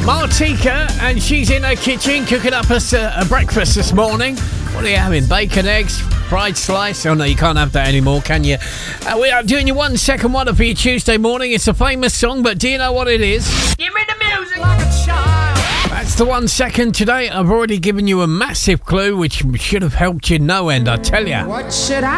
Martika, and she's in her kitchen cooking up us a breakfast this morning. What are you having? Bacon, eggs, fried slice? Oh no, you can't have that anymore, can you? We are doing your 1 second wonder for your Tuesday morning. It's a famous song, but do you know what it is? Give me the music like a child. That's the 1 second today. I've already given you a massive clue, which should have helped you no end, I tell ya. What should I